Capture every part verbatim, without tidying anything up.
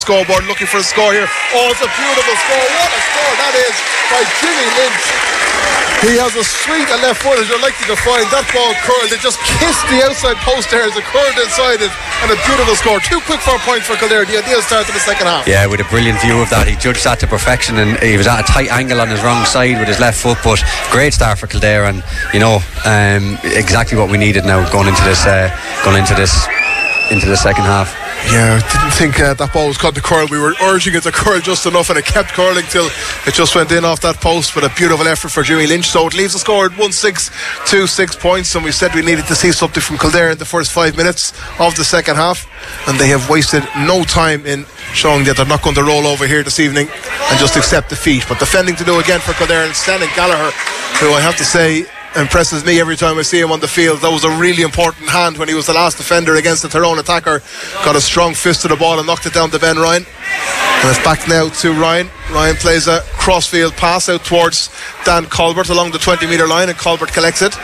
Scoreboard looking for a score here. Oh, it's a beautiful score. What a score that is by Jimmy Lynch. He has a sweet and left footage. You're likely to find that ball curled. It just kissed the outside post there as it curled inside it, and a beautiful score. Two quick four points for Kildare. The ideal start to the second half. Yeah, with a brilliant view of that. He judged that to perfection, and he was at a tight angle on his wrong side with his left foot. But great start for Kildare, and you know um, exactly what we needed now going into this, uh, going into this, into the second half. Yeah, I didn't think uh, that ball was caught to curl. We were urging it to curl just enough, and it kept curling till it just went in off that post. But a beautiful effort for Jimmy Lynch. So it leaves the score at one six, two six points. And we said we needed to see something from Kildare in the first five minutes of the second half, and they have wasted no time in showing that they're not going to roll over here this evening and just accept defeat. But defending to do again for Kildare, and Stanley Gallagher, who I have to say impresses me every time I see him on the field. That was a really important hand when he was the last defender against the Tyrone attacker. Got a strong fist to the ball and knocked it down to Ben Ryan. And it's back now to Ryan. Ryan plays a crossfield pass out towards Dan Colbert along the twenty metre line, and Colbert collects it.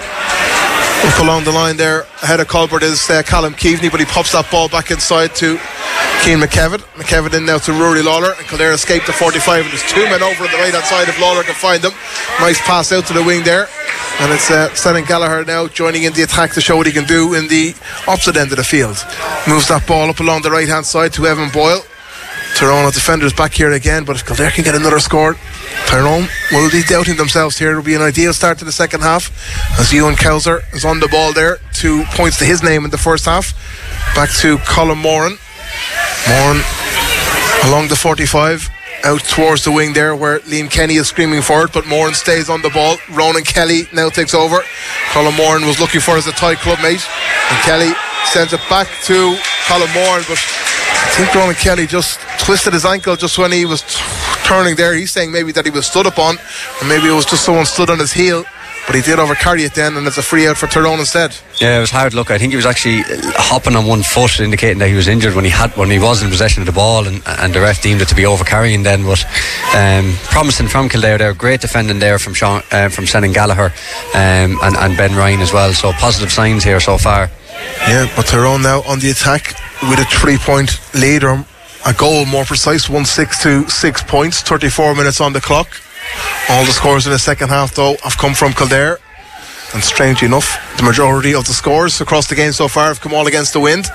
Up along the line there ahead of Colbert is uh, Callum Keaveney, but he pops that ball back inside to Cian McKevitt. McKevitt in now to Rory Lawler, and Kildare escaped to forty-five, and there's two men over on the right hand side if Lawler can find them. Nice pass out to the wing there, and it's uh, Stanley Gallagher now joining in the attack to show what he can do in the opposite end of the field. Moves that ball up along the right hand side to Evan Boyle. Tyrone defenders back here again, but if Kildare can get another score, Tyrone will be doubting themselves here. It will be an ideal start to the second half, as Ewan Cowser is on the ball there. Two points to his name in the first half. Back to Colin Moran. Moran along the forty-five, out towards the wing there where Liam Kenny is screaming for it, but Moran stays on the ball. Ronan Kelly now takes over. Colin Moran was looking for as a tie club mate, and Kelly sends it back to Colin Moran, but I think Ronan Kelly just twisted his ankle just when he was t- turning there. He's saying maybe that he was stood up on, or maybe it was just someone stood on his heel, but he did overcarry it then, and it's a free out for Tyrone instead. Yeah, it was hard look. I think he was actually hopping on one foot, indicating that he was injured when he had when he was in possession of the ball, and, and the ref deemed it to be overcarrying then. But um, promising from Kildare there, great defending there from Sean, uh, from Stanley Gallagher um, and, and Ben Ryan as well. So positive signs here so far. Yeah, but Tyrone now on the attack with a three-point lead, or a goal more precise, one six to six points, thirty-four minutes on the clock. All the scores in the second half though have come from Kildare, and strangely enough the majority of the scores across the game so far have come all against the wind.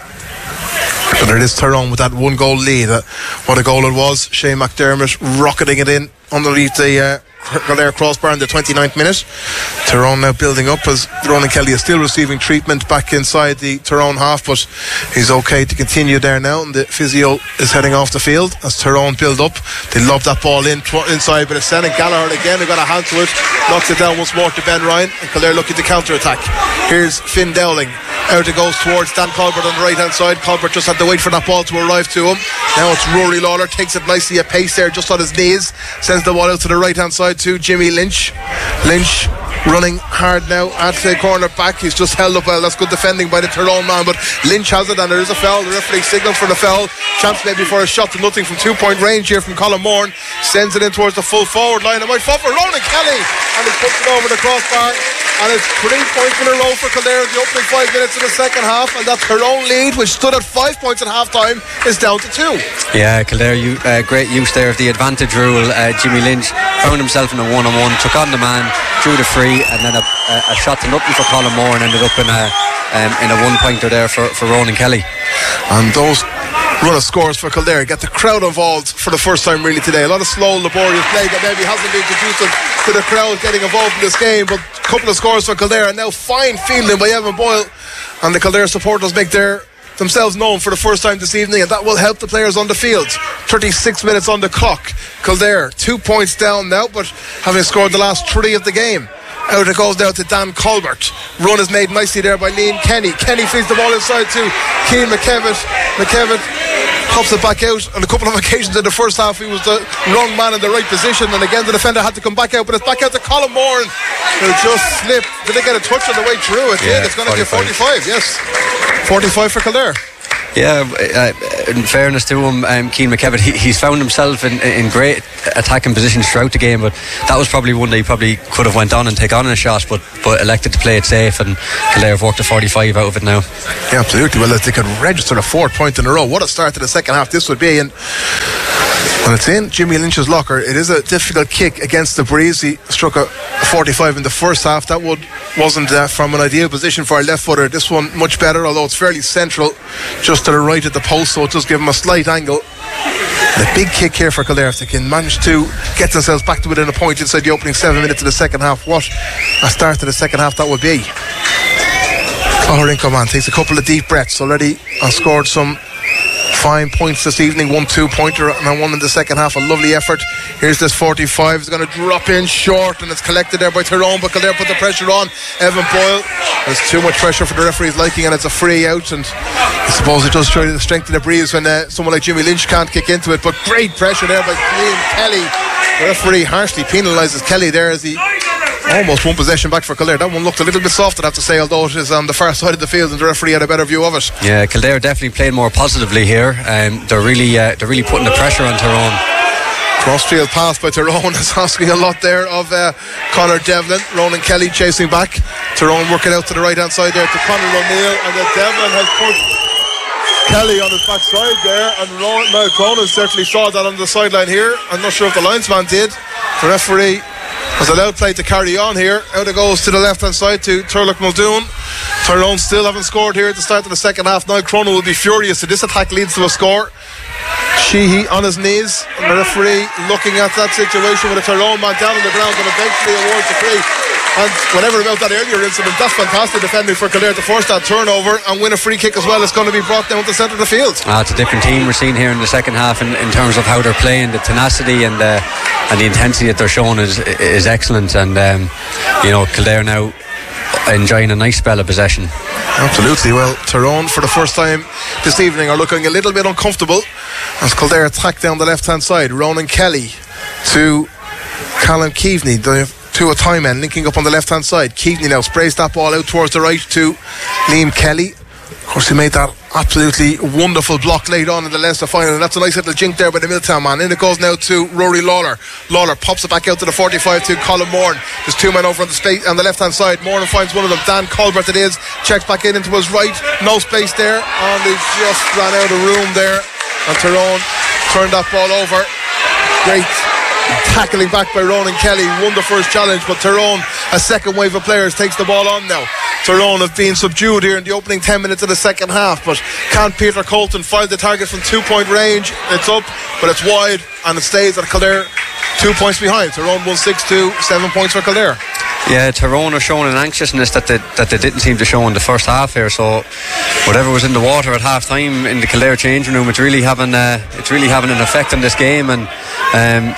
But it is Tyrone with that one goal lead. Uh, what a goal it was. Shane McDermott rocketing it in underneath the uh, Kildare crossbar in the twenty-ninth minute. Tyrone now building up as Ronan Kelly is still receiving treatment back inside the Tyrone half, but he's okay to continue there now, and the physio is heading off the field as Tyrone build up. They lob that ball in tw- inside, but it's Stanley Gallagher again who got a hand to it, knocks it down once more to Ben Ryan, and Kildare looking to counter attack. Here's Finn Dowling. Out it goes towards Dan Colbert on the right hand side. Colbert just had to wait for that ball to arrive to him. Now it's Rory Lawler, takes it nicely at pace there just on his knees, sends the ball out to the right hand side to Jimmy Lynch. Lynch running hard now at the corner back. He's just held up well. That's good defending by the Tyrone man, but Lynch has it, and there is a foul. The referee signals for the foul. Chance maybe for a shot to nothing from two point range here from Colin Moran. Sends it in towards the full forward line. It might fall for Ronan Kelly, and he puts it over the crossbar, and it's three points in a row for Kildare in the opening five minutes of the second half, and that Tyrone lead, which stood at five points at half time, is down to two. Yeah, Kildare, you, uh, great use there of the advantage rule. uh, Jimmy Lynch found himself in a one-on-one, took on the man, drew the free, and then a, a, a shot to nothing for Colin Moore, and ended up in a um, in a one-pointer there for, for Ronan Kelly. And those run of scores for Kildare get the crowd involved for the first time really today. A lot of slow, laborious play that maybe hasn't been conducive to the crowd getting involved in this game, but a couple of scores for Kildare, and now fine fielding by Evan Boyle, and the Kildare supporters make their themselves known for the first time this evening, and that will help the players on the field. thirty-six minutes on the clock. Kildare two points down now, but having scored the last three of the game. Out it goes now to Dan Colbert. Run is made nicely there by Liam Kenny. Kenny feeds the ball inside to Cian McKevitt. McKevitt pops it back out. On a couple of occasions in the first half he was the wrong man in the right position, and again the defender had to come back out, but it's back out to Colin Moran, who just slipped. Did they get a touch on the way through? It yeah, did. It's going to be a forty-five. Yes, forty-five for Kildare. Yeah, uh, in fairness to him, um, Keane McKevitt, he, he's found himself in, in great attacking positions throughout the game, but that was probably one that he probably could have went on and take on a shot, but, but elected to play it safe, and Kildare have worked a forty-five out of it now. Yeah, absolutely. Well, if they could register a fourth point in a row, what a start to the second half this would be. And when it's in Jimmy Lynch's locker, it is a difficult kick against the breeze. He struck a forty-five in the first half. That would, wasn't uh, from an ideal position for a left footer. This one much better, although it's fairly central, just to the right of the post, so it does give him a slight angle. And a big kick here for Kildare if they can manage to get themselves back to within a point inside the opening seven minutes of the second half. What a start to the second half that would be. O'Halloran Coman takes a couple of deep breaths. Already has scored some fine points this evening. One two pointer and one in the second half. A lovely effort. Here's this forty-five. It's going to drop in short, and it's collected there by Tyrone, but Kildare put the pressure on. Evan Boyle. There's too much pressure for the referee's liking, and it's a free out. And I suppose it does show you the strength of the breeze when uh, someone like Jimmy Lynch can't kick into it. But great pressure there by Liam Kelly. The referee harshly penalises Kelly there as he almost one possession back for Kildare. That one looked a little bit soft, I'd have to say, although it is on the far side of the field and the referee had a better view of it. Yeah, Kildare definitely played more positively here. Um, they're really uh, they're really putting the pressure on Tyrone. Crossfield pass by Tyrone is asking a lot there of uh, Conor Devlin. Ronan Kelly chasing back. Tyrone working out to the right hand side there to Conor O'Neill, and then Devlin has put Kelly on his backside there, and Ron, now Cronin certainly saw that on the sideline here. I'm not sure if the linesman did. The referee has allowed play to carry on here. Out it goes to the left hand side to Turlock Muldoon. Tyrone still haven't scored here at the start of the second half. Now Cronin will be furious if this attack leads to a score. Sheehy on his knees, and the referee looking at that situation with a Tyrone man down on the ground, and eventually awards a free. And whenever about that earlier incident, that's fantastic defending for Kildare to force that turnover and win a free kick as well. It's going to be brought down to the centre of the field. Ah, it's a different team we're seeing here in the second half in, in terms of how they're playing. The tenacity and uh, and the intensity that they're showing is is excellent. And um, you know, Kildare now enjoying a nice spell of possession. Absolutely. Well, Tyrone for the first time this evening are looking a little bit uncomfortable as Kildare attack down the left hand side. Ronan Kelly to Callum Keaveney, the two a time end linking up on the left hand side. Keaveney now sprays that ball out towards the right to Liam Kelly. Of course, he made that absolutely wonderful block late on in the Leinster final, and that's a nice little jink there by the Milltown man. In it goes now to Rory Lawler. Lawler pops it back out to the forty-five to Colin Moran. There's two men over on the space on the left hand side. Moran finds one of them. Dan Colbert it is. Checks back in into his right. No space there, and he just ran out of room there. And Tyrone turned that ball over. Great tackling back by Ronan Kelly. Won the first challenge, but Tyrone, a second wave of players, takes the ball on now. Tyrone have been subdued here in the opening ten minutes of the second half, but can Peter Colton find the target from two point range? It's up, but it's wide, and it stays at Kildare two points behind. Tyrone won six two, seven points for Kildare. Yeah, Tyrone are showing an anxiousness that they, that they didn't seem to show in the first half here. So whatever was in the water at half time in the Kildare changing room, it's really having uh, it's really having an effect on this game. And um,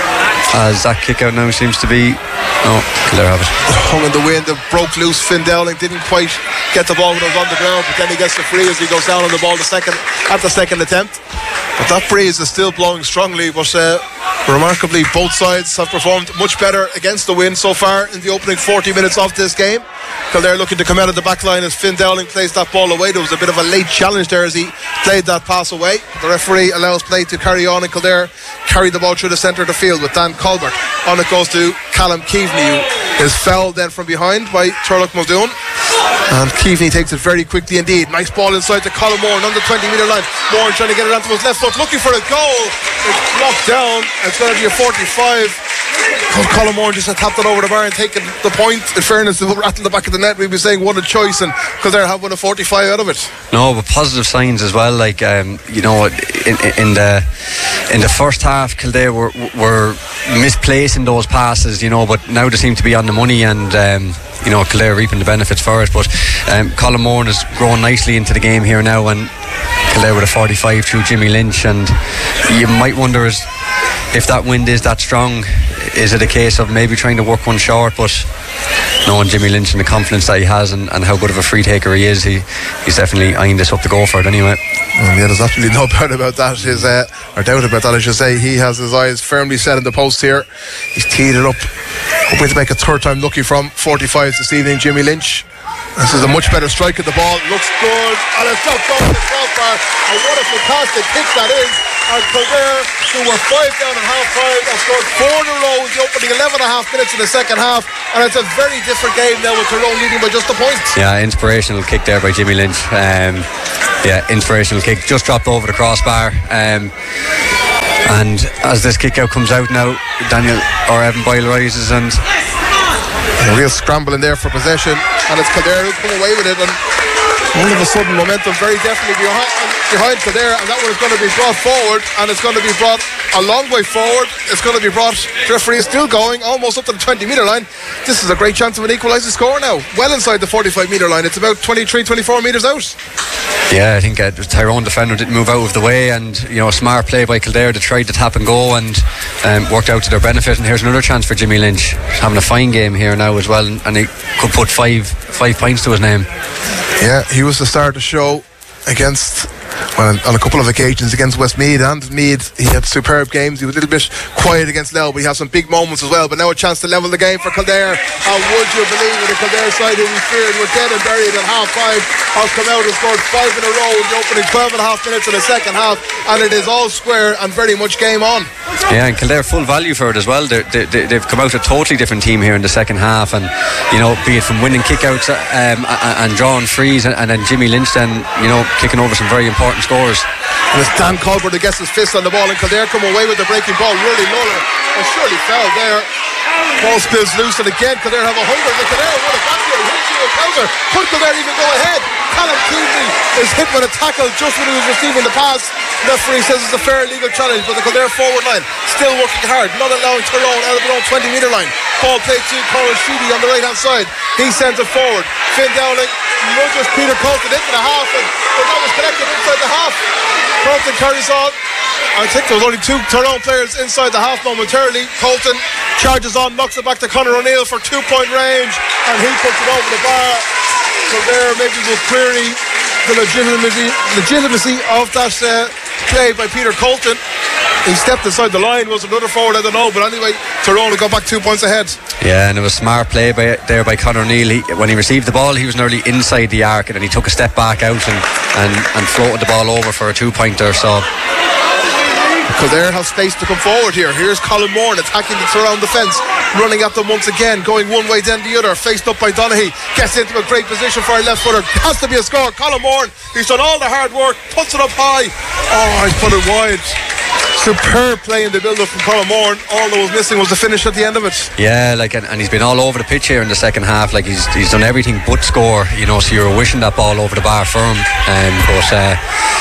as that kick out now seems to be, no, Kildare have it. Hung in the wind, it broke loose. Finn Dowling didn't quite get the ball when it was on the ground, but then he gets the free as he goes down on the ball the second at the second attempt. But that breeze is still blowing strongly, but uh, remarkably both sides have performed much better against the wind so far in the opening forty minutes of this game. Kildare looking to come out of the back line as Finn Dowling plays that ball away. There was a bit of a late challenge there as he played that pass away. The referee allows play to carry on, and Kildare carry the ball through the centre of the field with Dan Colbert. On it goes to Callum Keaveney, who is fouled then from behind by Turlock Muldoon. And Keaveney takes it very quickly indeed. Nice ball inside to Colin Moran on the twenty metre line. Moran trying to get it onto his left foot, looking for a goal. It's blocked down. It's going to be a forty-five. Colin Moran just had tapped it over the bar and taken the point. In fairness, it will rattle the back of the net. We'd be saying what a choice, and Kildare have won a forty-five out of it. No, but positive signs as well. Like um, you know, in, in the in the first half, Kildare were were misplacing those passes. You know, but now they seem to be on the money, and um, you know, Kildare reaping the benefits for it. But um, Colin Moran has grown nicely into the game here now, and Kildare with a forty-five through Jimmy Lynch. And you might wonder is, if that wind is that strong, is it a case of maybe trying to work one short? But knowing Jimmy Lynch and the confidence that he has, and, and how good of a free taker he is, he, he's definitely eyeing this up to go for it anyway. Um, yeah, there's absolutely no doubt about that. His, uh, or doubt about that, I should say. He has his eyes firmly set in the post here. He's teed it up, hoping to make a third time lucky from forty-five this evening. Jimmy Lynch This is a much better strike at the ball. Looks good, and it's dropped over the crossbar. And what a fantastic kick that is. And Kildare, who were five down at half time, have scored four in a row in the opening eleven and a half minutes in the second half. And it's a very different game now with Tyrone leading by just a point. Yeah, inspirational kick there by Jimmy Lynch. Um, yeah, inspirational kick. Just dropped over the crossbar. Um, and as this kick out comes out now, Daniel or Evan Boyle rises and a real scramble in there for possession, and it's Kildare who come away with it, and all of a sudden momentum very definitely behind, behind Kildare, and that one is going to be brought forward, and it's going to be brought a long way forward. It's going to be brought, the referee is still going almost up to the twenty metre line. This is a great chance of an equalising score now, well inside the forty-five metre line. It's about twenty-three, twenty-four metres out. Yeah, I think uh, the Tyrone defender didn't move out of the way, and you know, smart play by Kildare to try to tap and go, and um, worked out to their benefit. And here's another chance for Jimmy Lynch, having a fine game here now as well, and, and he could put five five points to his name. Yeah, he was the star of the show against, well, on a couple of occasions against Westmeath and Meath. He had superb games. He was a little bit quiet against Leo, but he had some big moments as well. But now a chance to level the game for Kildare. How would you believe it? The Kildare side who we feared were dead and buried at half five have come out and scored five in a row in the opening twelve and a half minutes in the second half, and it is all square and very much game on. Yeah, and Kildare full value for it as well. They're, they, they've come out a totally different team here in the second half, and you know, be it from winning kickouts um, and drawing frees, and, and then Jimmy Lynch then, you know, kicking over some very important scores. And it's Dan Colbert who gets his fist on the ball, and Kildare come away with the breaking ball. Really Lawler and surely fell there. Ball spills loose, and again Kildare have a hundred. And Kildare won it back here. Could Kildare even go ahead? Callum Keaveney is hit with a tackle just when he was receiving the pass. The referee says it's a fair legal challenge, but the Kildare forward line still working hard, not allowing Tyrone out of their own twenty metre line. Ball played to Conor Sheedy on the right hand side. He sends it forward. Finn Dowling nudges Peter Colton into the half, and that was connected inside the half. Colton carries on. I think there was only two Tyrone players inside the half momentarily. Colton charges on, knocks it back to Conor O'Neill for two point range, and he puts it over the bar. So there maybe will query the legitimacy, legitimacy of that uh, play by Peter Colton. He stepped inside the line. Was another forward, I don't know, but anyway, Tyrone will go back two points ahead. Yeah, and it was smart play by, there by Conor O'Neill. He, when he received the ball, he was nearly inside the arc, and then he took a step back out and, and, and floated the ball over for a two pointer. So Kildare have space to come forward here. Here's Colin Moore attacking the Tyrone defence, running at them once again, going one way then the other, faced up by Donaghy, gets into a great position for a left footer. Has to be a score. Colin Moore, he's done all the hard work, puts it up high. Oh, he's put it wide. Superb play in the build-up from Colin Moore. All that was missing was the finish at the end of it. Yeah, like, and, and he's been all over the pitch here in the second half. Like, he's he's done everything but score, you know, so you're wishing that ball over the bar for him. Um, but uh,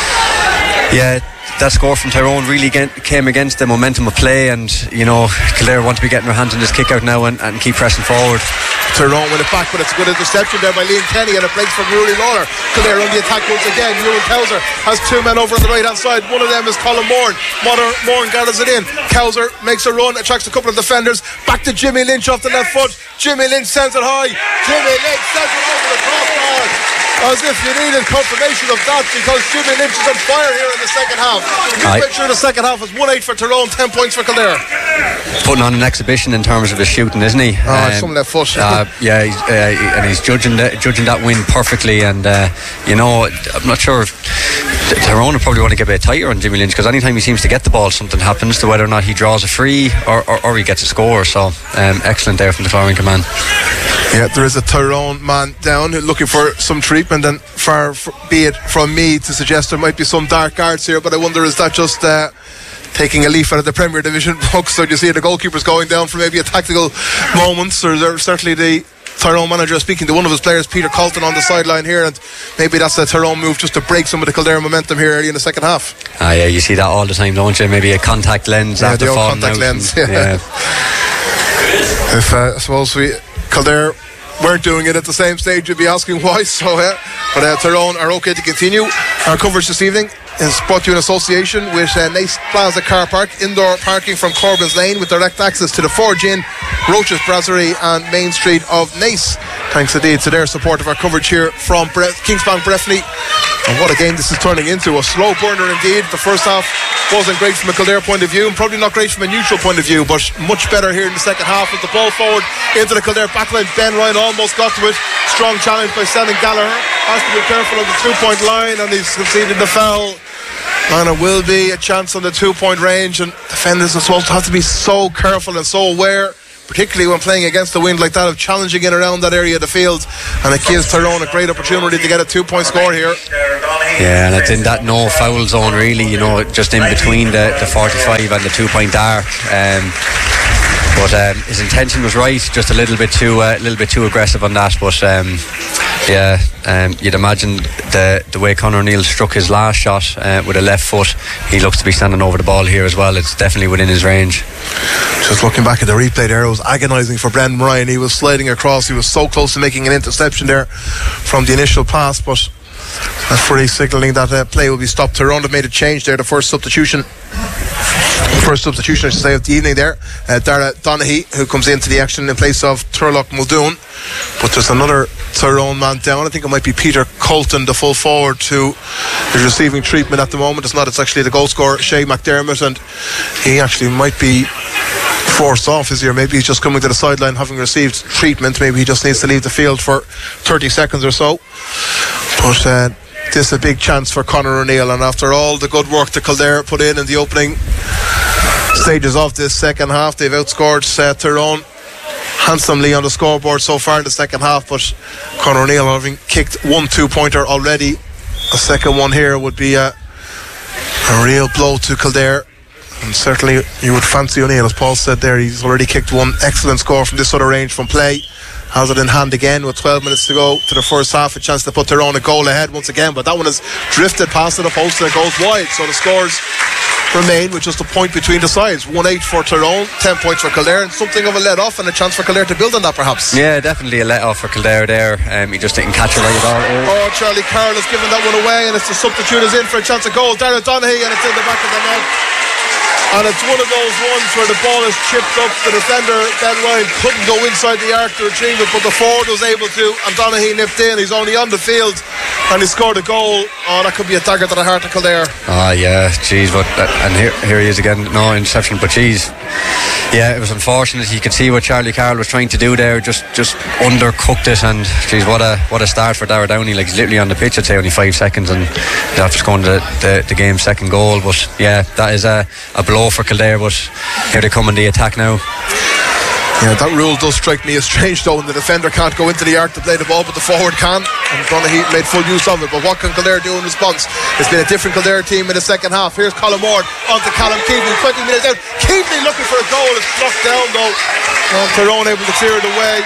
yeah, that score from Tyrone really get, came against the momentum of play, and you know, Kildare want to be getting their hands on this kick out now and, and keep pressing forward. Tyrone win it back, but it's a good interception there by Liam Kenny, and it breaks from Rory Lawler. Kildare on the attack once again. Ewan Cowser has two men over on the right hand side. One of them is Colin Moore. Moore gathers it in. Cowser makes a run, attracts a couple of defenders. Back to Jimmy Lynch off the left foot. Jimmy Lynch sends it high. Jimmy Lynch sends it over the crossbar. As if you needed confirmation of that, because Jimmy Lynch is on fire here in the second half. Midway through the second half is one eight for Tyrone, ten points for Kildare. Putting on an exhibition in terms of his shooting, isn't he? Oh, um, some left foot. uh, yeah, he's, uh, and he's judging the, judging that win perfectly. And uh, you know, I'm not sure if Tyrone will probably want to get a bit tighter on Jimmy Lynch, because anytime he seems to get the ball, something happens to whether or not he draws a free or, or, or he gets a score. So um, excellent there from the Clonmel command. Yeah, there is a Tyrone man down looking for some treatment, and far be it from me to suggest there might be some dark arts here, but I wonder, is that just uh, taking a leaf out of the Premier Division books? So do you see the goalkeepers going down for maybe a tactical moment, or there certainly the Tyrone manager speaking to one of his players, Peter Colton, on the sideline here, and maybe that's a Tyrone move just to break some of the Kildare momentum here early in the second half. Ah, yeah, you see that all the time, don't you? Maybe a contact lens yeah, after the old falling contact out lens. And, yeah. yeah. If uh, I suppose we Kildare weren't doing it at the same stage, you'd be asking why. So, uh, but uh, Tyrone are okay to continue. Our coverage this evening is brought to you in association with uh, Nace Plaza Car Park, indoor parking from Corbyn's Lane with direct access to the Forge Inn, Roach's Brasserie and Main Street of Nace. thanks indeed to their support of our coverage here from Bre- Kingsbank Breffni. And what a game this is turning into. A slow burner indeed. The first half wasn't great from a Kildare point of view, and probably not great from a neutral point of view, but much better here in the second half with the ball forward into the Kildare backline. Ben Ryan almost got to it. Strong challenge by Selin Gallagher. Has to be careful on the two-point line, and he's conceded the foul. And it will be a chance on the two-point range, and defenders are supposed to have to be so careful and so aware, particularly when playing against the wind like that, of challenging in around that area of the field. And it gives Tyrone a great opportunity to get a two-point score here. Yeah, and it's in that no foul zone really, you know, just in between the, the forty-five and the two-point arc. Um, but um, his intention was right, just a little bit too a uh, little bit too aggressive on that. But um, yeah, um, you'd imagine the the way Conor O'Neill struck his last shot uh, with a left foot, he looks to be standing over the ball here as well. It's definitely within his range. Just looking back at the replay there, it was agonising for Brendan Ryan. He was sliding across, he was so close to making an interception there from the initial pass, but that's pretty signalling that uh, play will be stopped. Tyrone have made a change there, the first substitution First substitution I should say of the evening there, uh, Dara Donaghy, who comes into the action in place of Turlock Muldoon. But there's another Tyrone man down. I think it might be Peter Colton, the full forward, who is receiving treatment at the moment. It's not, it's actually the goal scorer Shay McDermott, and he actually might be forced off his year. Maybe he's just coming to the sideline having received treatment. Maybe he just needs to leave the field for thirty seconds or so. But uh, this is a big chance for Conor O'Neill, and after all the good work that Kildare put in in the opening stages of this second half, they've outscored uh, Tyrone handsomely on the scoreboard so far in the second half. But Conor O'Neill, having kicked one two-pointer already, a second one here would be a, a real blow to Kildare. And certainly you would fancy O'Neill, as Paul said there. He's already kicked one excellent score from this sort of range from play. Has it in hand again with twelve minutes to go to the first half. A chance to put Tyrone a goal ahead once again, but that one has drifted past the post and it goes wide. So the scores remain with just a point between the sides. one eight for Tyrone, ten points for Kildare, and something of a let off and a chance for Kildare to build on that perhaps. Yeah, definitely a let off for Kildare there. Um, he just didn't catch it right at all. Oh, Charlie Carroll has given that one away, and it's the substitute is in for a chance of goal. Darren Donaghy, and it's in the back of the net. And it's one of those ones where the ball is chipped up. The defender, Ben Ryan, couldn't go inside the arc to retrieve it, but the forward was able to, and Donaghy nipped in. He's only on the field and he scored a goal. Oh, that could be a dagger to the heart of Kildare. Ah, oh, yeah, geez, but uh, and here, here he is again. No interception, but geez, yeah, it was unfortunate. You could see what Charlie Carroll was trying to do there, just just undercooked it. And geez, what a what a start for Dara Downey. Like, he's literally on the pitch, I'd say only five seconds, and after scoring the, the, the game's second goal. But yeah, that is a, a blow for Kildare. But here they come in the attack now. Yeah, that rule does strike me as strange though, when the defender can't go into the arc to play the ball, but the forward can, and Donaghy made full use of it. But what can Kildare do in response? It's been a different Kildare team in the second half. Here's Colin Moore onto Callum Keaveney, twenty minutes out. Keaveney looking for a goal, it's blocked down though, and Tyrone able to clear it away.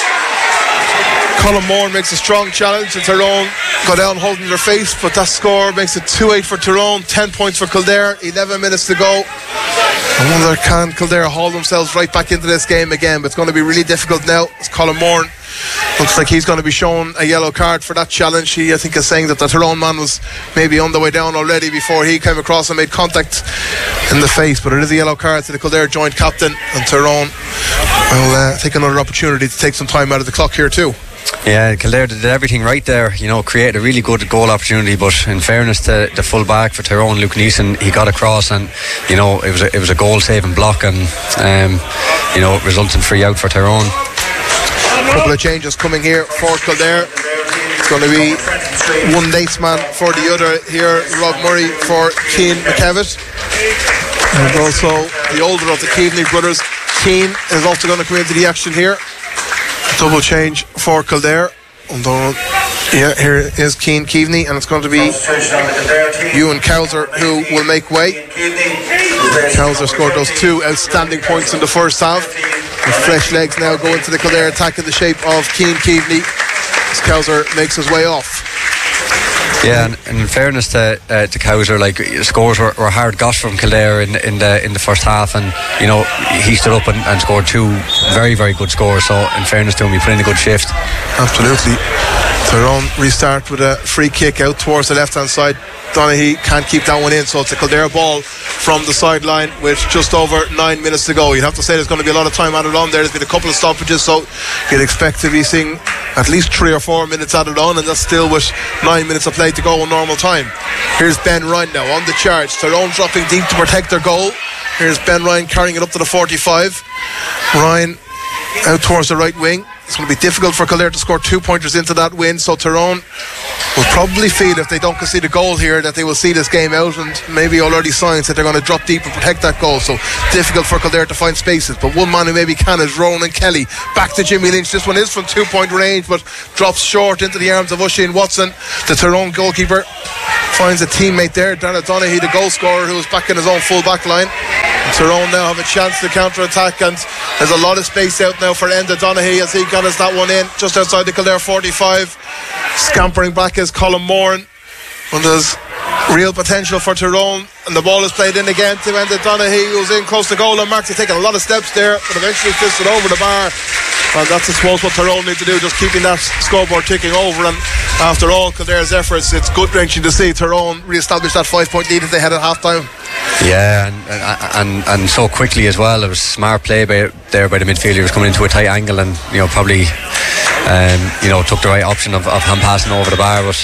Colin Moore makes a strong challenge, and Tyrone go down holding their face, but that score makes it two eight for Tyrone, ten points for Kildare, eleven minutes to go. I wonder, can Kildare haul themselves right back into this game again? But it's going to be really difficult now. It's Colin Moore. Looks like he's going to be shown a yellow card for that challenge. He, I think, is saying that the Tyrone man was maybe on the way down already before he came across and made contact in the face. But it is a yellow card to the Kildare joint captain, and Tyrone will uh, take another opportunity to take some time out of the clock here too. Yeah, Kildare did everything right there, you know, created a really good goal opportunity, but in fairness to the full back for Tyrone, Luke Neeson, he got across, and you know, it was a, it was a goal saving block, and um, you know, it results in free out for Tyrone. A couple of changes coming here for Kildare. It's going to be one Naisman for the other here, Rob Murray for Keane McKevitt, and also the older of the Keaveney brothers, Keane, is also going to come into the action here. Double change for Kildare. Although, yeah, here is Keane Keaveney, and it's going to be Ewan Cowser who will make way. Cowser scored those two outstanding points in the first half. The fresh legs now go into the Kildare attack in the shape of Keane Keaveney as Cowser makes his way off. Yeah, and, and in fairness to uh, to Cowser, like, scores were, were hard got from Kildare in, in the in the first half, and you know, he stood up and, and scored two very very good scores. So in fairness to him, he put in a good shift. Absolutely. Tyrone restart with a free kick out towards the left hand side. Donaghy can't keep that one in, so it's a Kildare ball from the sideline with just over nine minutes to go. You'd have to say there's going to be a lot of time added on there. There's been a couple of stoppages, so you'd expect to be seeing at least three or four minutes added on, and that's still with nine minutes of play to go in normal time. Here's Ben Ryan now on the charge. Tyrone dropping deep to protect their goal. Here's Ben Ryan carrying it up to the forty-five. Ryan out towards the right wing. It's going to be difficult for Kildare to score two pointers into that win, so Tyrone will probably feel, if they don't concede a goal here, that they will see this game out, and maybe already signs that they're going to drop deep and protect that goal. So difficult for Kildare to find spaces, but one man who maybe can is Ronan Kelly. Back to Jimmy Lynch. This one is from two point range, but drops short into the arms of Oisin Watson. The Tyrone goalkeeper finds a teammate there, Dara Donaghy, the goal scorer, who is back in his own full back line. And Tyrone now have a chance to counter attack, and there's a lot of space out now for Enda Donaghy as he gathers that one in just outside the Kildare forty-five. Scampering back is Colin Moran, and there's real potential for Tyrone, and the ball is played in again to Enda Donaghy, who's in close to goal, and Marks has taken a lot of steps there, but eventually fisted over the bar. And that's, I suppose, what Tyrone need to do, just keeping that scoreboard ticking over. And after all Kildare's efforts, it's gut wrenching to see Tyrone re-establish that five point lead that they had at half time. Yeah, and, and and so quickly as well. It was smart play by, there by the midfielder. He was coming into a tight angle, and you know probably um, you know took the right option of, of hand passing over the bar, but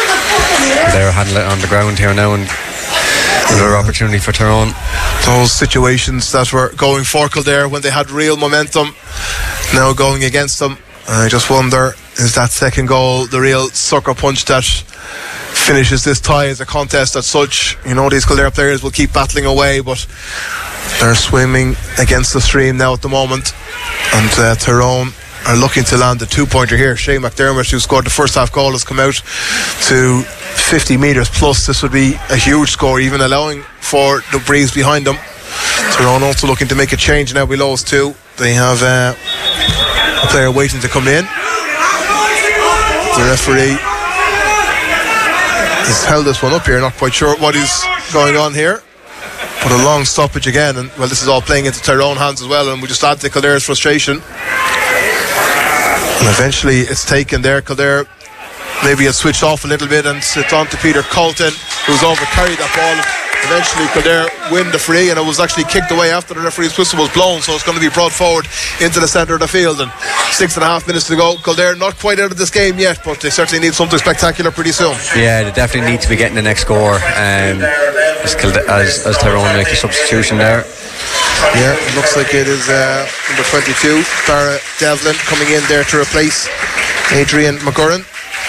they're handling it on the ground here now, and another opportunity for Tyrone. Those situations that were going for Kildare when they had real momentum, now going against them. I just wonder, is that second goal the real sucker punch that finishes this tie as a contest as such? You know, these Kildare players will keep battling away, but they're swimming against the stream now at the moment, and uh, Tyrone are looking to land the two-pointer here. Shane McDermott, who scored the first half goal, has come out to fifty metres plus. This would be a huge score, even allowing for the breeze behind them. Tyrone also looking to make a change now below us too. They have uh, a player waiting to come in. The referee has held this one up here, not quite sure what is going on here, but a long stoppage again, and well, this is all playing into Tyrone hands as well, and we just add to Kildare's frustration. And eventually it's taken there. Kildare maybe has switched off a little bit, and it's on to Peter Colton, who's over carried that ball. Eventually Kildare win the free, and it was actually kicked away after the referee's whistle was blown, so it's going to be brought forward into the centre of the field. And six and a half minutes to go. Kildare not quite out of this game yet, but they certainly need something spectacular pretty soon. Yeah, they definitely need to be getting the next score, um, as, Kilda- as, as Tyrone make a substitution there. Yeah, it looks like it is uh, number twenty-two, Dara Devlin, coming in there to replace Adrian McGurran.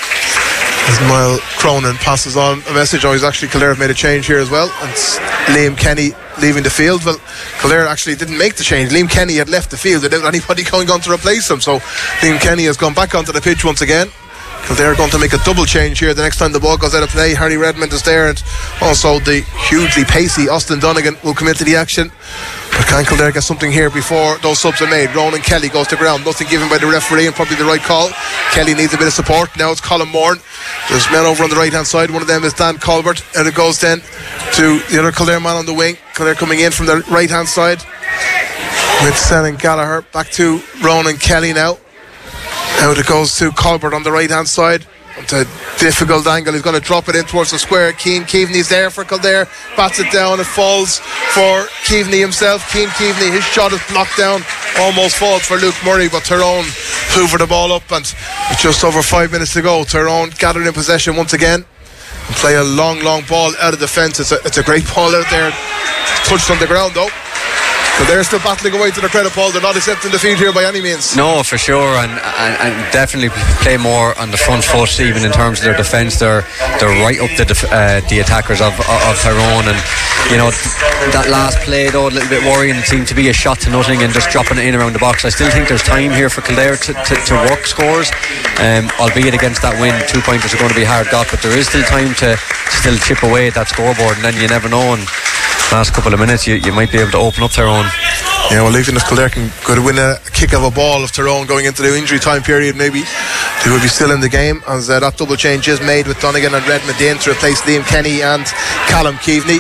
As Niall Cronin passes on a message, oh, he's actually, Kildare have made a change here as well, and it's Liam Kenny leaving the field. Well, Kildare actually didn't make the change. Liam Kenny had left the field without anybody going on to replace him, so Liam Kenny has gone back onto the pitch once again. Kildare are going to make a double change here the next time the ball goes out of play. Harry Redmond is there, and also the hugely pacey Austin Donegan will come into the action. But can Kildare get something here before those subs are made? Ronan Kelly goes to ground, nothing given by the referee, and probably the right call. Kelly needs a bit of support. Now it's Colin Moran. There's men over on the right hand side. One of them is Dan Colbert, and it goes then to the other Kildare man on the wing. Kildare coming in from the right hand side with Senan Gallagher. Back to Ronan Kelly now. Out it goes to Colbert on the right hand side. It's a difficult angle. He's going to drop it in towards the square. Keane Keaveney's there for Kildare. Bats it down. It falls for Keaveney himself. Keane Keaveney, his shot is blocked down. Almost falls for Luke Murray, but Tyrone hoover the ball up, and with just over five minutes to go, Tyrone gathered in possession once again and play a long, long ball out of the fence. It's a, it's a great ball out there. Touched on the ground though. So they're still battling away to their credit, Paul. They're not accepting defeat here by any means. No, for sure, and, and, and definitely play more on the front foot, even in terms of their defence. They're they're right up the def- uh, the attackers of, of Tyrone, and you know that last play though a little bit worrying. It seemed to be a shot to nothing and just dropping it in around the box. I still think there's time here for Kildare to, to, to work scores, um, albeit against that win, two pointers are going to be hard got, but there is still time to still chip away at that scoreboard, and then you never know. And last couple of minutes you, you might be able to open up Tyrone. Yeah, well, even if Kildare can go to win a kick of a ball of Tyrone going into the injury time period, maybe they will be still in the game, as uh, that double change is made with Donegan and Redmond in to replace Liam Kenny and Callum Keaveney.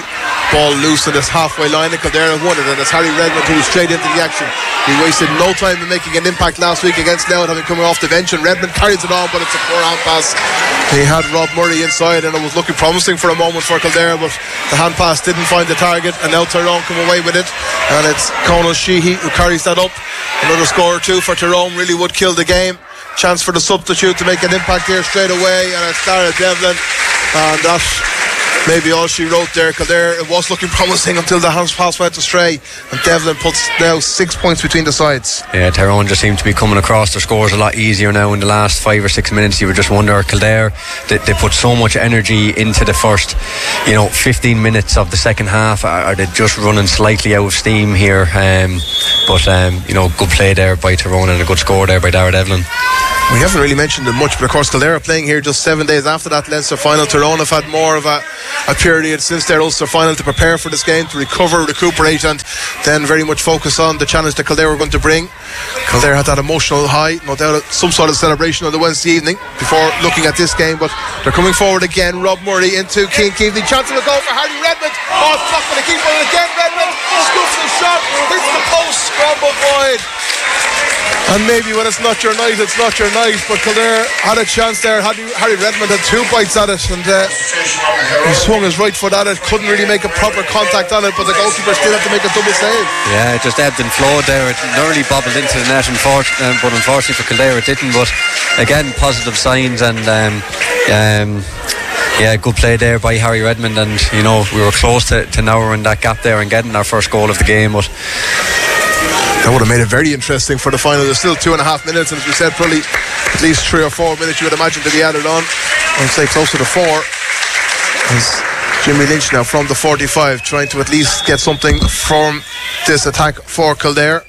ball loose in this halfway line, and Kildare have won it, and it's Harry Redmond who was straight into the action. He wasted no time in making an impact last week against Louth, having come off the bench, and Redmond carries it on, but it's a poor hand pass. He had Rob Murray inside, and it was looking promising for a moment for Kildare, but the hand pass didn't find the target, and now Tyrone come away with it, and it's Conal Sheehy who carries that up. Another score or two for Tyrone really would kill the game. Chance for the substitute to make an impact here straight away, and it's Dara Devlin, and that maybe all she wrote there. Kildare, it was looking promising until the hand pass went astray, and Devlin puts now six points between the sides. Yeah, Tyrone just seem to be coming across their scores a lot easier now in the last five or six minutes. You would just wonder, Kildare, they, they put so much energy into the first, you know, fifteen minutes of the second half. Are, are they just running slightly out of steam here? Um, but um, you know, good play there by Tyrone and a good score there by Dara Devlin. We haven't really mentioned it much, but of course Kildare are playing here just seven days after that Leinster final. Tyrone have had more of a, a period since their Ulster final to prepare for this game, to recover, recuperate, and then very much focus on the challenge that Kildare were going to bring. Kildare had that emotional high, no doubt some sort of celebration on the Wednesday evening before looking at this game, but they're coming forward again. Rob Murray into Keane Keaveney, chance of a goal for Harry Redmond. Oh, it's blocked by the keeper, and again Redmond scoops the shot, hits the post, scrambled wide. And maybe when it's not your night, it's not your night, but Kildare had a chance there. Harry Redmond had two bites at it, and uh, he swung his right foot at it, couldn't really make a proper contact on it, but the goalkeeper still had to make a double save. Yeah, it just ebbed and flowed there. It nearly bobbled into the net, um, but unfortunately for Kildare it didn't. But again, positive signs, and um, um, yeah, good play there by Harry Redmond, and you know, we were close to, to narrowing that gap there and getting our first goal of the game, but that would have made it very interesting for the final. There's still two and a half minutes, and as we said, probably at least three or four minutes you would imagine to be added on. I'd say closer to four. As Jimmy Lynch now from the forty-five trying to at least get something from this attack for Kildare.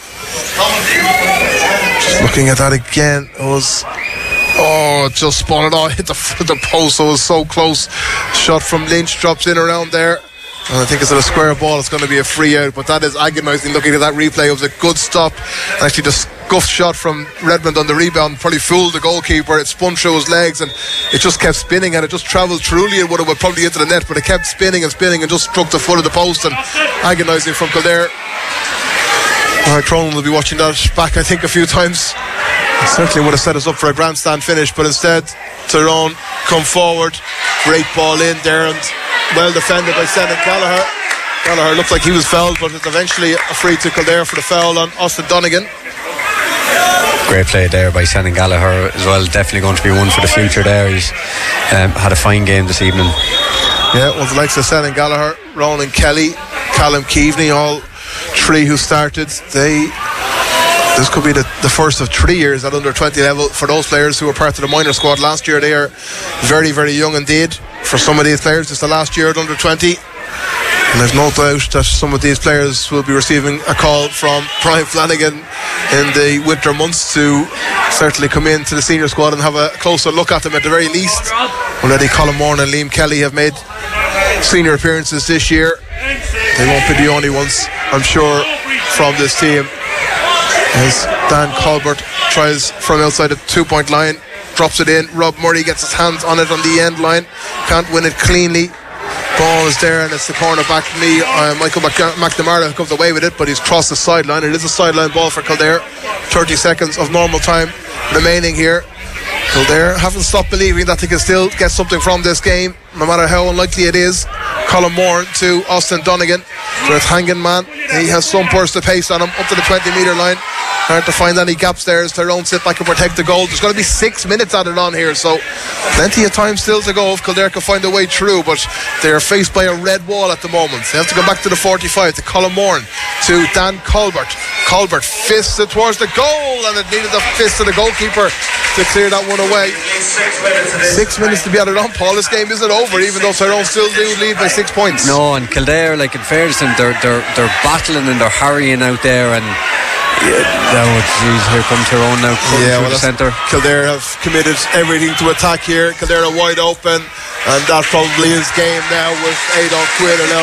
Just looking at that again, it was oh, it just spun it all, hit the, the post, so it was so close. Shot from Lynch drops in around there, and I think it's at a square ball. It's going to be a free out, but that is agonising looking at that replay. It was a good stop, and actually the scuffed shot from Redmond on the rebound probably fooled the goalkeeper. It spun through his legs, and it just kept spinning, and it just travelled truly and would have went probably into the net, but it kept spinning and spinning and just struck the foot of the post, and agonising from Kildare. Alright, Cronin will be watching that back I think a few times. It certainly would have set us up for a grandstand finish, but instead Tyrone come forward, great ball in there, and well defended by Senan Gallagher. Gallagher looked like he was fouled, but it's eventually a free to Kildare for the foul on Austin Donegan. Great play there by Senan Gallagher as well, definitely going to be one for the future there. He's um, had a fine game this evening. Yeah, well, the likes of Senan Gallagher, Ronan Kelly, Callum Keaveney, all three who started, they this could be the, the first of three years at under twenty level for those players who were part of the minor squad last year. They are very, very young indeed. For some of these players, it's the last year at under twenty, and there's no doubt that some of these players will be receiving a call from Brian Flanagan in the winter months to certainly come into the senior squad and have a closer look at them at the very least. Already Colin Moore and Liam Kelly have made senior appearances this year. They won't be the only ones, I'm sure, from this team. As Dan Colbert tries from outside the two-point line, drops it in. Rob Murray gets his hands on it on the end line, can't win it cleanly. Ball is there, and it's the corner back to me. uh, Michael McNamara who comes away with it, but he's crossed the sideline. It is a sideline ball for Kildare. thirty seconds of normal time remaining here. Kildare haven't stopped believing that they can still get something from this game, no matter how unlikely it is. Colin Moore to Austin Donegan, for its hanging man. He has some burst of pace on him up to the twenty metre line. Hard to find any gaps there as Tyrone sit back and protect the goal. There's going to be six minutes added on here, so plenty of time still to go if Kildare can find a way through, but they are faced by a red wall at the moment. They have to go back to the forty-five, to Colin Moore, to Dan Colbert. Colbert fists it towards the goal, and it needed a fist of the goalkeeper to clear that one away. Six minutes to be added on, Paul. This game isn't over, even though Tyrone still do lead by six points. No, and Kildare, like in fairness, they're they're they're battling and they're harrying out there, and yeah, oh geez, here comes Tyrone now. Yeah, well, the centre. Kildare have committed everything to attack here. Kildare are wide open, and that probably is game now with Adolph Quinn allowed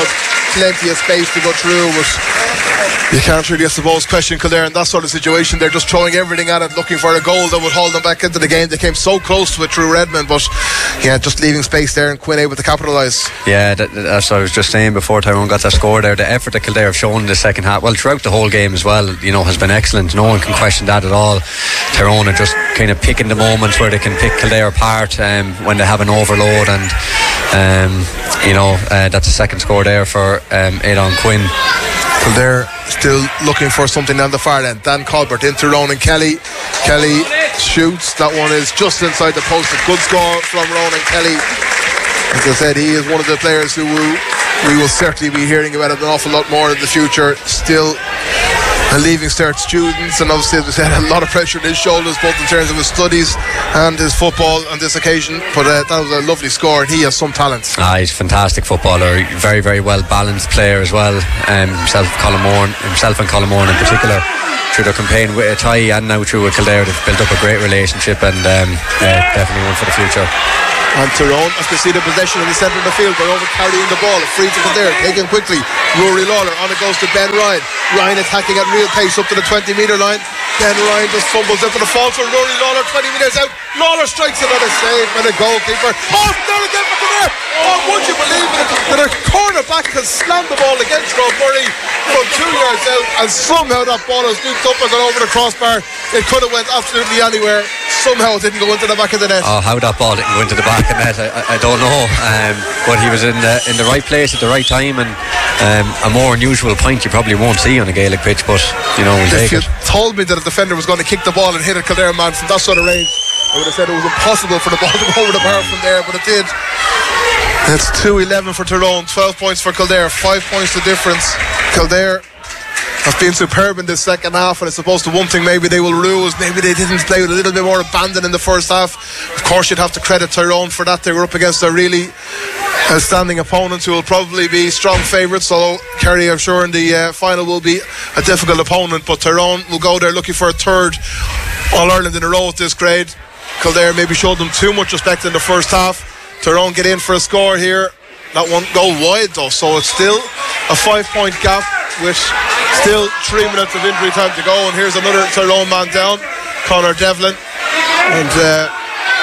plenty of space to go through, but you can't really, I suppose, question Kildare in that sort of situation. They're just throwing everything at it, looking for a goal that would hold them back into the game. They came so close to it through Redmond, but yeah, just leaving space there, and Quinn able to capitalise. Yeah, that, that's what I was just saying before Tyrone got that score there. The effort that Kildare have shown in the second half, well, throughout the whole game as well, you know, has been excellent. No one can question that at all. Tyrone are just kind of picking the moments where they can pick Kildare apart um, when they have an overload, and um, you know, uh, that's a second score there for um, Aidan Quinn. Kildare still looking for something on the far end. Dan Colbert into Ronan Kelly. Kelly shoots. That one is just inside the post. A good score from Ronan Kelly. As I said, he is one of the players who will, we will certainly be hearing about it an awful lot more in the future. Still a Leaving Cert students, and obviously, as I said, a lot of pressure on his shoulders, both in terms of his studies and his football on this occasion. But uh, that was a lovely score, and he has some talent. Ah, he's a fantastic footballer, very, very well balanced player as well. Um, himself, Colin Moran, himself and Colin Moran in particular, through their campaign with Athy and now through with Kildare, they've built up a great relationship, and um, yeah, definitely one for the future. And Tyrone has conceded possession in the centre of the field by over carrying the ball. Free to Kildare, taken quickly. Rory Lawler, on it goes to Ben Ryan. Ryan attacking at real pace up to the twenty metre line. Ben Ryan just fumbles out for the fall for Rory Lawler. twenty metres out. Lawler strikes it on a save by the goalkeeper. Oh, there again for Kildare. Oh, would you believe it? That a corner back has slammed the ball against Rob Murray from two yards out, and somehow that ball has scooped up and gone over the crossbar. It could have went absolutely anywhere. Somehow it didn't go into the back of the net. Oh, how that ball didn't go into the back of the net, I, I don't know. Um, but he was in the in the right place at the right time, and um, a more unusual point you probably won't see on a Gaelic pitch. But you know, we'll if take you it. told me that a defender was going to kick the ball and hit a Kildare man from that sort of range, I would have said it was impossible for the ball to go over the bar from there, but it did. It's two eleven for Tyrone, twelve points for Kildare, five points the difference. Kildare have been superb in this second half, and I suppose the one thing maybe they will rue is maybe they didn't play with a little bit more abandon in the first half. Of course, you'd have to credit Tyrone for that. They were up against a really outstanding opponent who will probably be strong favourites, although Kerry, I'm sure, in the uh, final will be a difficult opponent. But Tyrone will go there looking for a third All-Ireland in a row at this grade. Kildare maybe showed them too much respect in the first half. Tyrone get in for a score here. That one go wide though, so it's still a five point gap with still three minutes of injury time to go. And here's another Tyrone man down, Conor Devlin. And uh,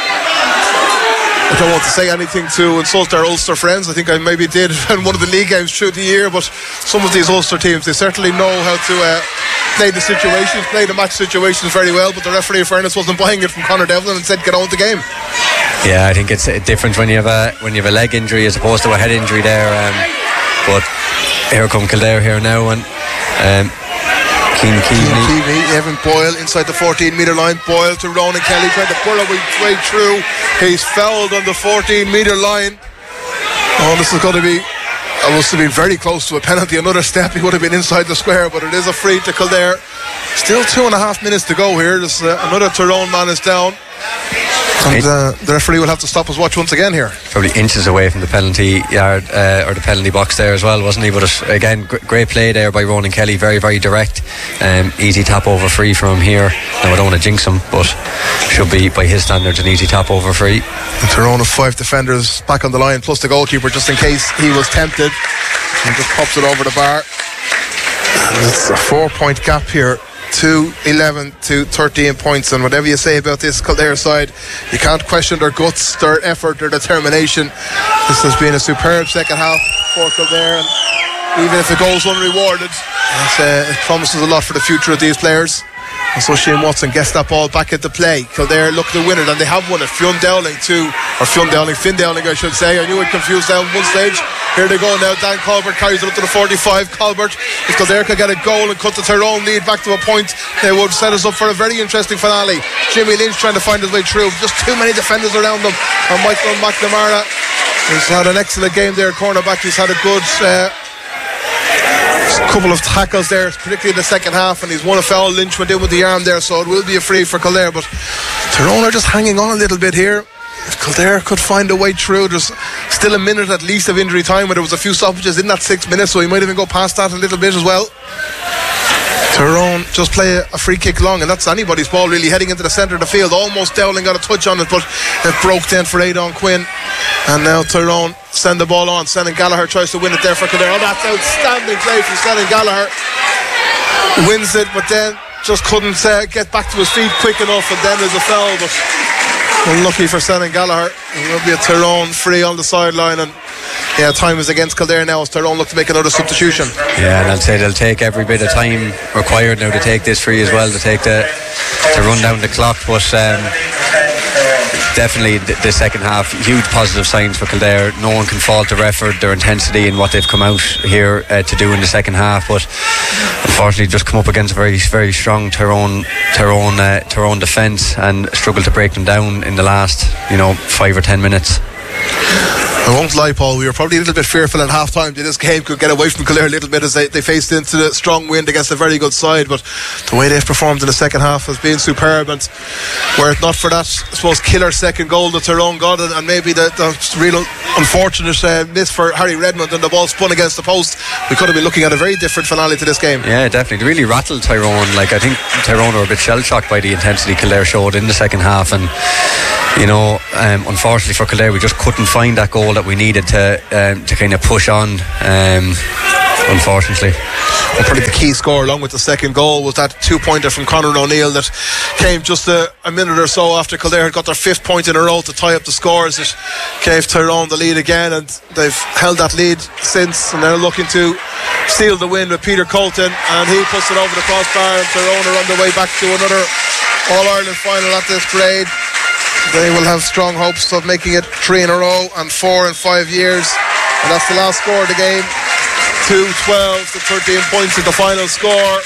I don't want to say anything to insult our Ulster friends. I think I maybe did in one of the league games through the year, but some of these Ulster teams, they certainly know how to uh, play the situations, play the match situations very well. But the referee, in fairness, wasn't buying it from Conor Devlin and said get on with the game. Yeah, I think it's different when you have a when you have a leg injury as opposed to a head injury there. Um, but here come Kildare here now, and um, Keane Keaveny, Evan Boyle inside the fourteen metre line. Boyle to Ronan Kelly, trying to pull his way through. He's fouled on the fourteen metre line. Oh, this is going to be, I must have been very close to a penalty. Another step, he would have been inside the square, but it is a free to Kildare. Still two and a half minutes to go here. There's uh, another Tyrone man is down, and uh, the referee will have to stop his watch once again here. Probably inches away from the penalty yard uh, or the penalty box there as well, wasn't he? But it, again, g- great play there by Ronan Kelly, very very direct, um, easy tap over free from him here. Now I don't want to jinx him, but should be by his standards an easy tap over free. And Tyrone have five defenders back on the line, plus the goalkeeper just in case he was tempted, and just pops it over the bar. And it's a four point gap here, two eleven to thirteen points, and whatever you say about this Kildare side, you can't question their guts, their effort, their determination. This has been a superb second half for Kildare, and even if it goes unrewarded, uh, it promises a lot for the future of these players. And so Shane Watson gets that ball back into play. Kildare look to win it, and they have won it. Fionn Dowling too, or Fionn Dowling, Finn Dowling I should say. I knew I'd confused them one stage. Here they go now. Dan Colbert carries it up to the forty-five. Colbert, if Kildare could get a goal and cut the Tyrone lead back to a point, they would set us up for a very interesting finale. Jimmy Lynch trying to find his way through. Just too many defenders around them. And Michael McNamara has had an excellent game there, cornerback. He's had a good uh, couple of tackles there, particularly in the second half, and he's won a foul. Lynch went in with the arm there, so it will be a free for Kildare. But Tyrone are just hanging on a little bit here. If Kildare could find a way through, there's still a minute at least of injury time, where there was a few stoppages in that six minutes, so he might even go past that a little bit as well. Tyrone just play a free kick long, and that's anybody's ball really, heading into the centre of the field. Almost Dowling got a touch on it, but it broke then for Aidan Quinn. And now Tyrone send the ball on. Shannon Gallagher tries to win it there for Kildare. Oh, that's outstanding play from Shannon Gallagher. Wins it, but then just couldn't uh, get back to his feet quick enough, and then there's a foul. But unlucky for Shannon Gallagher. It will be a Tyrone free on the sideline, and yeah, time is against Kildare now as Tyrone look to make another substitution. Yeah, and I'll say they'll take every bit of time required now to take this free as well, to take the to run down the clock. But um, definitely the, the second half, huge positive signs for Kildare. No one can fault their effort, their intensity, and what they've come out here uh, to do in the second half. But unfortunately, just come up against a very, very strong Tyrone, Tyrone, uh, Tyrone defence, and struggled to break them down in the last, you know, five or ten minutes. I won't lie, Paul, we were probably a little bit fearful at half time that this game could get away from Kildare a little bit as they, they faced into the strong wind against a very good side, but the way they've performed in the second half has been superb, and were it not for that, I suppose, killer second goal that Tyrone got, and, and maybe the, the real unfortunate uh, miss for Harry Redmond and the ball spun against the post, we could have been looking at a very different finale to this game. Yeah, definitely. It really rattled Tyrone. Like, I think Tyrone were a bit shell-shocked by the intensity Kildare showed in the second half, and you know, um, unfortunately for Kildare, we just couldn't find that goal that we needed to um, to kind of push on, um, unfortunately. Well, probably the key score along with the second goal was that two-pointer from Conor O'Neill that came just a, a minute or so after Kildare had got their fifth point in a row to tie up the scores. It gave Tyrone the lead again, and they've held that lead since, and they're looking to seal the win with Peter Colton, and he puts it over the crossbar, and Tyrone are on their way back to another All-Ireland final at this grade. They will have strong hopes of making it three in a row and four in five years, and that's the last score of the game. Two twelve to thirteen points in the final score.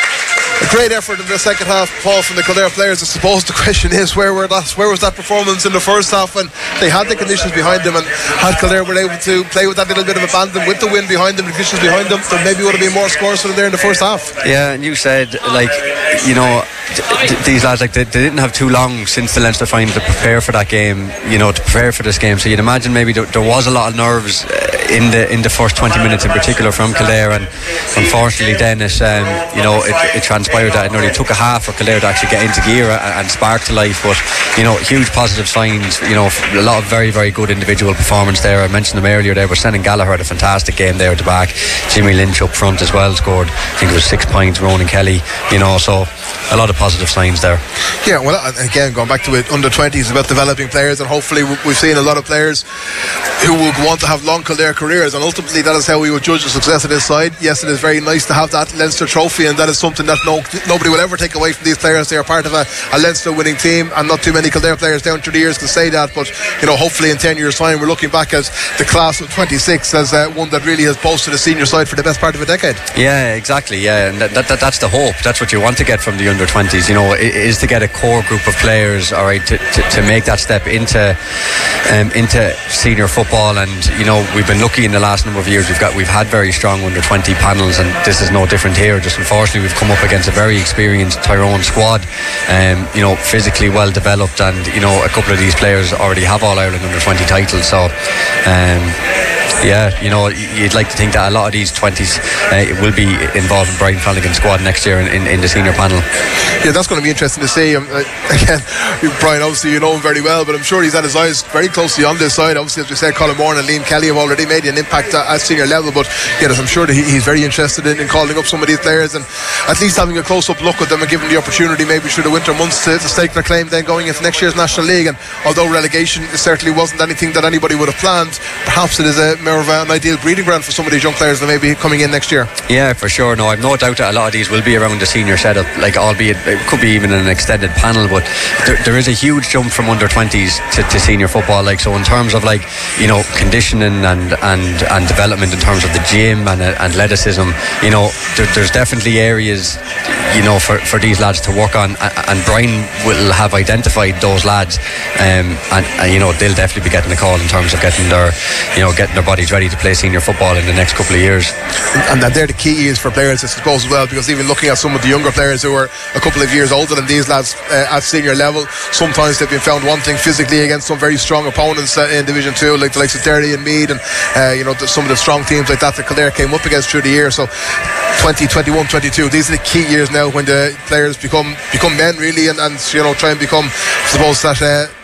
A great effort in the second half, Paul, from the Kildare players. I suppose the question is, where were that, where was that performance in the first half when they had the conditions behind them, and had Kildare were able to play with that little bit of abandon with the wind behind them, the conditions behind them, there maybe would have been more scores for them there in the first half. Yeah, and you said, like, you know, d- d- these lads, like, they, they didn't have too long since the Leinster final to prepare for that game, you know, to prepare for this game. So you'd imagine maybe there, there was a lot of nerves in the in the first twenty minutes in particular from Kildare, and unfortunately then it, um, you know, it, it transpired that it nearly took a half for Kildare to actually get into gear and, and spark to life. But you know, huge positive signs, you know, a lot of very, very good individual performance there. I mentioned them earlier there, but Shannon Gallagher had a fantastic game there at the back. Jimmy Lynch up front as well scored, I think it was six points. Ronan Kelly, you know, so a lot of positive signs there. Yeah, well, again, going back to it, under twenties about developing players, and hopefully we've seen a lot of players who will want to have long Kildare careers, and ultimately that is how we will judge the success of this side. Yes, it is very nice to have that Leinster trophy, and that is something that no, nobody will ever take away from these players. They are part of a, a Leinster winning team, and not too many Kildare players down through the years can say that, but you know, hopefully in ten years time we're looking back at the class of twenty-six as uh, one that really has boasted a senior side for the best part of a decade. Yeah, exactly, yeah, and that, that, that, that's the hope. That's what you want to get from the under twenties, you know, is to get a core group of players, all right, to, to, to make that step into um, into senior football. And you know, we've been lucky in the last number of years. We've got we've had very strong under twenty panels, and this is no different here. Just unfortunately we've come up against a very experienced Tyrone squad, um, you know, physically well developed, and you know, a couple of these players already have All-Ireland under twenty titles. So um, yeah, you know, you'd like to think that a lot of these twenties uh, will be involved in Brian Flanagan's squad next year in, in, in the senior panel. Yeah, that's going to be interesting to see. Um, uh, again, Brian, obviously you know him very well, but I'm sure he's had his eyes very closely on this side. Obviously, as we said, Colin Moore and Liam Kelly have already made an impact at, at senior level, but yeah, I'm sure that he, he's very interested in, in calling up some of these players, and at least having a close-up look at them and giving the opportunity maybe through the winter months to, to stake their claim then going into next year's National League. And although relegation certainly wasn't anything that anybody would have planned, perhaps it is a more of an ideal breeding ground for some of these young players that may be coming in next year. Yeah, for sure. No, I've no doubt that a lot of these will be around the senior setup, like, albeit it could be even an extended panel, but there, there is a huge jump from under twenties to, to senior football. Like, so in terms of, like, you know, conditioning and and, and development in terms of the gym and, and athleticism, you know, there, there's definitely areas, you know, for, for these lads to work on, and Brian will have identified those lads, um, and, and you know, they'll definitely be getting a call in terms of getting their, you know, getting their bodies ready to play senior football in the next couple of years. And that they're the key is for players, I suppose, as well, because even looking at some of the younger players who are a couple of years older than these lads uh, at senior level, sometimes they've been found wanting physically against some very strong opponents uh, in Division two, like the likes of Derry and Meath, and uh, you know, the, some of the strong teams like that that Kildare came up against through the year. So twenty, twenty-one, twenty-two, these are the key years now when the players become become men really, and, and you know, try and become, I suppose, that uh,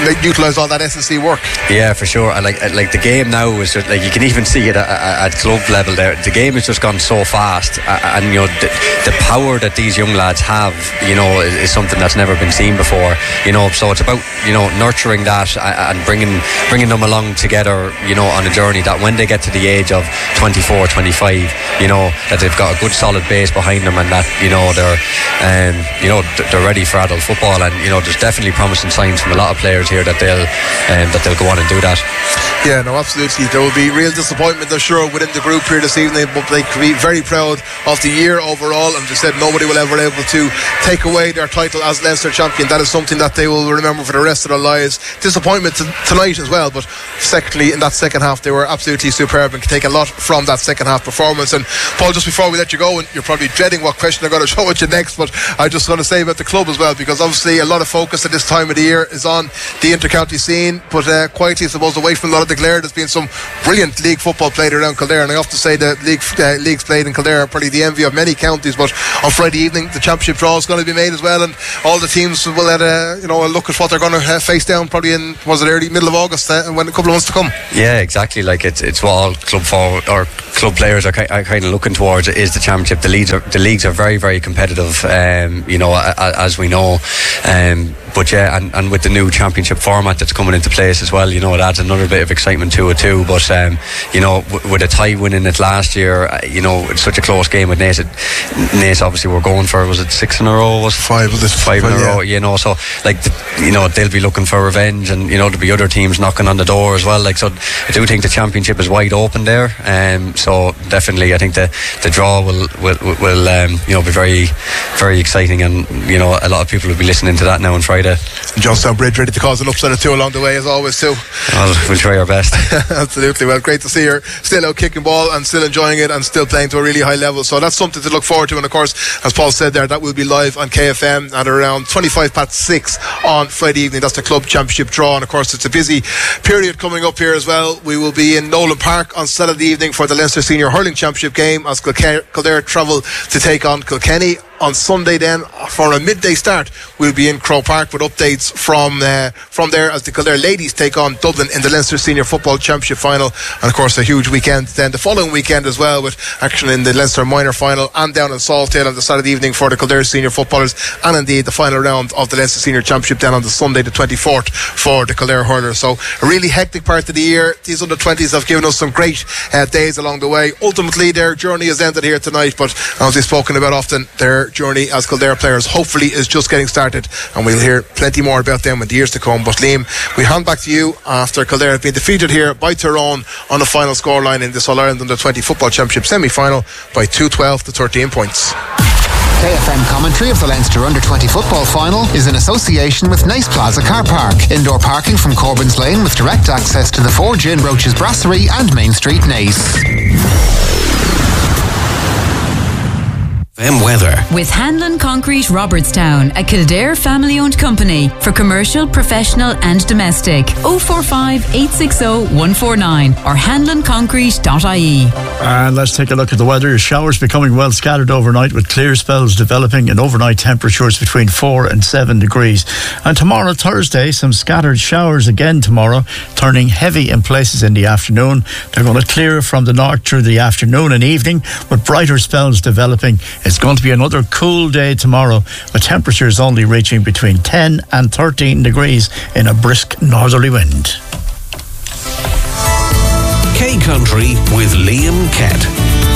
utilise all that S S C work. Yeah, for sure. I like like the game now is just, like, you can even see it at, at club level there. The game has just gone so fast, and you know the, the power that these young lads have, you know, is, is something that's never been seen before. You know, so it's about, you know, nurturing that and bringing bringing them along together, you know, on a journey that when they get to the age of twenty-four, twenty-five, you know, that they've got a good solid base behind them, and that, you know, they're um, you know they're ready for adult football. And you know, there's definitely promising signs from a lot of players here that they'll um, that they'll go on and do that. Yeah, no, absolutely. There will be real disappointment, I'm sure, within the group here this evening, but they could be very proud of the year overall. And they said nobody will ever be able to take away their title as Leinster champion. That is something that they will remember for the rest of their lives. Disappointment t- tonight as well, but secondly, in that second half, they were absolutely superb and can take a lot from that second half performance. And Paul, just before we let you go, and you're probably dreading what question I'm going to show at you next, but I just want to say about the club as well, because obviously a lot of focus at this time of the year is on the inter-county scene, but uh, quietly, I suppose, away from a lot of the glare, there's been some brilliant league football played around Kildare, and I have to say that league, uh, leagues played in Kildare are probably the envy of many counties. But on Friday evening, the championship draw is going to be made as well, and all the teams will let a, you know, a look at what they're going to uh, face down probably in, was it early middle of August, uh, when a couple of months to come. Yeah, exactly. Like it's it's what all club forward or club players are, are kind of looking towards is the championship. The leagues are the leagues are very very competitive. Um, you know, as we know. Um, But yeah, and, and with the new championship format that's coming into place as well, you know, it adds another bit of excitement to it too. But um, you know, w- with a tie winning it last year, uh, you know, it's such a close game with Naas. Naas obviously were going for, was it six in a row? Was it five? Was it five, five in a yeah. row? You know, so like the, you know, they'll be looking for revenge, and you know, there'll be other teams knocking on the door as well. Like, so I do think the championship is wide open there. Um, so definitely, I think the the draw will will, will um, you know, be very very exciting, and you know, a lot of people will be listening to that now on Friday. Johnstown Bridge ready to cause an upset or two along the way as always too. Well, we'll try our best. Absolutely. Well, great to see her still out kicking ball and still enjoying it and still playing to a really high level, so that's something to look forward to. And of course, as Paul said there, that will be live on K F M at around twenty-five past six on Friday evening. That's the club championship draw, and of course it's a busy period coming up here as well. We will be in Nolan Park on Saturday evening for the Leinster Senior Hurling Championship game as Kildare travel to take on Kilkenny. On Sunday then, for a midday start, we'll be in Croke Park with updates from uh, from there as the Kildare ladies take on Dublin in the Leinster Senior Football Championship final. And of course a huge weekend then the following weekend as well, with action in the Leinster Minor final and down in Salthill on the Saturday evening for the Kildare Senior Footballers, and indeed the final round of the Leinster Senior Championship then on the Sunday the twenty-fourth for the Kildare Hurlers. So a really hectic part of the year. These under twenties have given us some great uh, days along the way. Ultimately their journey has ended here tonight, but as we've spoken about often, their journey as Kildare players hopefully is just getting started, and we'll hear plenty more about them in the years to come. But Liam, we hand back to you after Kildare have been defeated here by Tyrone on the final scoreline in this All-Ireland Under twenty Football Championship semi-final by two twelve to thirteen points. K F M commentary of the Leinster Under twenty football final is in association with Naas Plaza Car Park. Indoor parking from Corbyn's Lane with direct access to the Forge Inn, Roach's Brasserie and Main Street, Naas. M weather. With Hanlon Concrete Robertstown, a Kildare family-owned company for commercial, professional and domestic. oh four five, eight six oh, one four nine or hanlon concrete dot I E. And let's take a look at the weather. Showers becoming well scattered overnight, with clear spells developing and overnight temperatures between four and seven degrees. And tomorrow, Thursday, some scattered showers again tomorrow, turning heavy in places in the afternoon. They're going to clear from the north through the afternoon and evening, with brighter spells developing. It's going to be another cool day tomorrow, with temperatures only reaching between ten and thirteen degrees in a brisk northerly wind. K Country with Liam Kett.